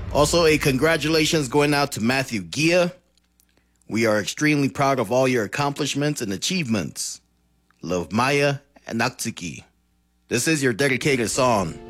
Also, a congratulations going out to Matthew Gia. We are extremely proud of all your accomplishments and achievements. Love, Maya and Natsuki. This is your dedicated song.